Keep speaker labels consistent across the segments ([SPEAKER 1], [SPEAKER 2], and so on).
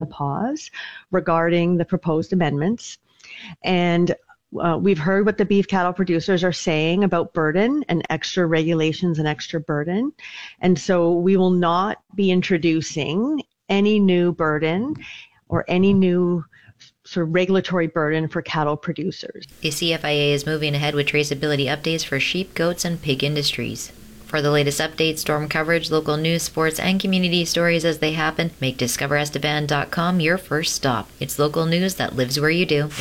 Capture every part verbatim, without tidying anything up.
[SPEAKER 1] pause regarding the proposed amendments. And uh, we've heard what the beef cattle producers are saying about burden and extra regulations and extra burden. And so we will not be introducing any new burden or any new sort of regulatory burden for cattle producers.
[SPEAKER 2] The C F I A is moving ahead with traceability updates for sheep, goats, and pig industries. For the latest updates, storm coverage, local news, sports, and community stories as they happen, make discover estevan dot com your first stop. It's local news that lives where you do.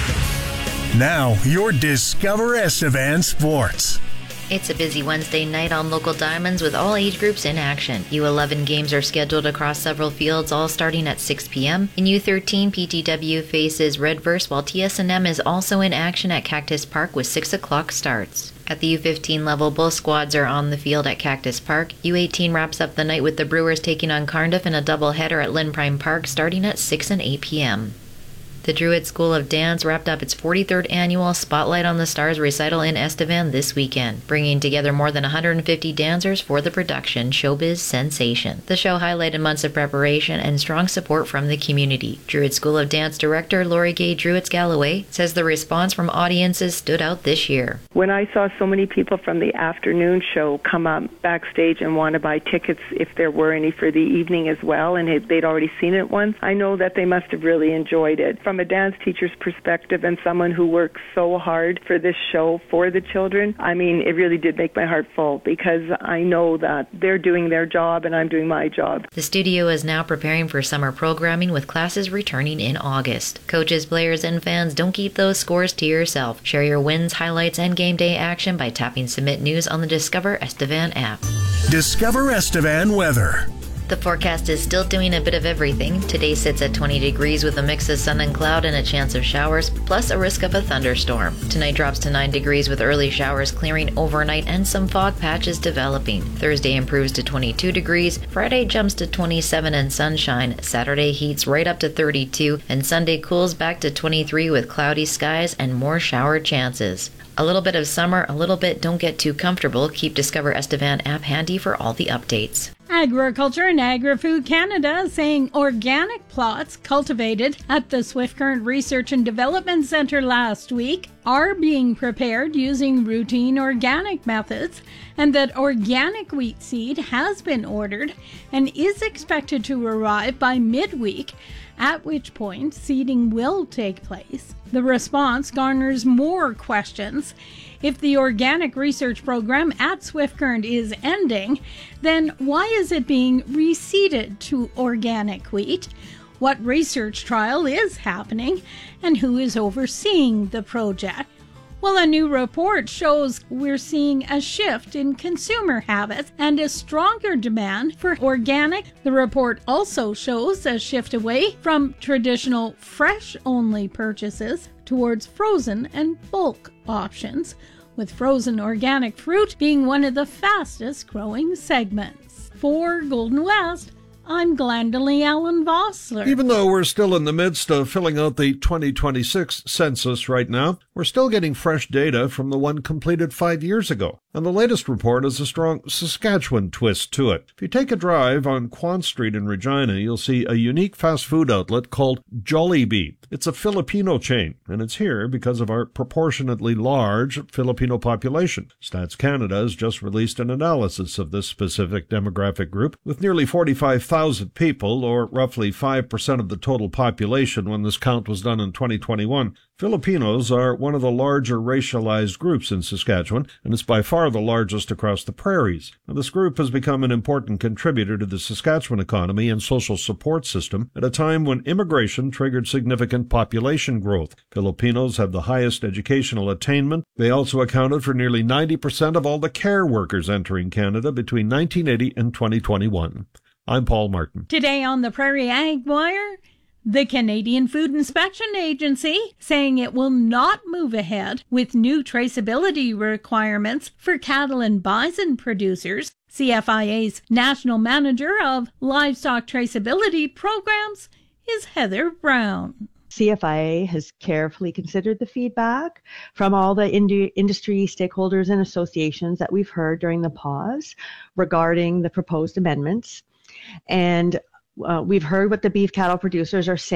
[SPEAKER 3] Now, your Discover Estevan Sports.
[SPEAKER 2] It's a busy Wednesday night on local diamonds with all age groups in action. U eleven games are scheduled across several fields, all starting at six p.m. In U thirteen, P T W faces Redverse, while T S and M is also in action at Cactus Park with six o'clock starts. At the U fifteen level, both squads are on the field at Cactus Park. U eighteen wraps up the night with the Brewers taking on Cardiff in a doubleheader at Lynn Prime Park starting at six and eight p.m. The Druid School of Dance wrapped up its forty-third annual Spotlight on the Stars recital in Estevan this weekend, bringing together more than one hundred fifty dancers for the production Showbiz Sensation. The show highlighted months of preparation and strong support from the community. Druid School of Dance director Lori Gay Druids Galloway says the response from audiences stood out this year.
[SPEAKER 4] When I saw so many people from the afternoon show come up backstage and want to buy tickets if there were any for the evening as well, and they'd already seen it once, I know that they must have really enjoyed it. From a dance teacher's perspective and someone who works so hard for this show for the children, I mean, it really did make my heart full because I know that they're doing their job and I'm doing my job.
[SPEAKER 2] The studio is now preparing for summer programming with classes returning in August. Coaches, players, and fans, don't keep those scores to yourself. Share your wins, highlights, and game day action by tapping Submit News on the Discover Estevan app.
[SPEAKER 3] Discover Estevan weather.
[SPEAKER 2] The forecast is still doing a bit of everything. Today sits at twenty degrees with a mix of sun and cloud and a chance of showers, plus a risk of a thunderstorm. Tonight drops to nine degrees with early showers clearing overnight and some fog patches developing. Thursday improves to twenty-two degrees. Friday jumps to twenty-seven and sunshine. Saturday heats right up to thirty-two, and Sunday cools back to twenty-three with cloudy skies and more shower chances. A little bit of summer, a little bit don't get too comfortable. Keep Discover Estevan app handy for all the updates.
[SPEAKER 5] Agriculture and Agri-Food Canada saying organic plots cultivated at the Swift Current Research and Development Centre last week are being prepared using routine organic methods, and that organic wheat seed has been ordered and is expected to arrive by midweek, at which point seeding will take place. The response garners more questions. If the organic research program at Swift Current is ending, then why is it being reseeded to organic wheat? What research trial is happening, and who is overseeing the project? Well, a new report shows we're seeing a shift in consumer habits and a stronger demand for organic. The report also shows a shift away from traditional fresh-only purchases towards frozen and bulk options, with frozen organic fruit being one of the fastest growing segments. For Golden West, I'm Glendalee Allen Vossler.
[SPEAKER 6] Even though we're still in the midst of filling out the twenty twenty-six census right now, we're still getting fresh data from the one completed five years ago. And the latest report has a strong Saskatchewan twist to it. If you take a drive on Quan Street in Regina, you'll see a unique fast food outlet called Jollibee. It's a Filipino chain, and it's here because of our proportionately large Filipino population. Stats Canada has just released an analysis of this specific demographic group, with nearly forty-five thousand people, or roughly five percent of the total population when this count was done in twenty twenty-one. Filipinos are one of the larger racialized groups in Saskatchewan, and it's by far the largest across the prairies. Now, this group has become an important contributor to the Saskatchewan economy and social support system at a time when immigration triggered significant population growth. Filipinos have the highest educational attainment. They also accounted for nearly ninety percent of all the care workers entering Canada between nineteen eighty and twenty twenty-one. I'm Paul Martin.
[SPEAKER 5] Today on the Prairie Ag Wire, the Canadian Food Inspection Agency saying it will not move ahead with new traceability requirements for cattle and bison producers. C F I A's National Manager of Livestock Traceability Programs is Heather Brown.
[SPEAKER 1] C F I A has carefully considered the feedback from all the ind- industry stakeholders and associations that we've heard during the pause regarding the proposed amendments. And uh, we've heard what the beef cattle producers are saying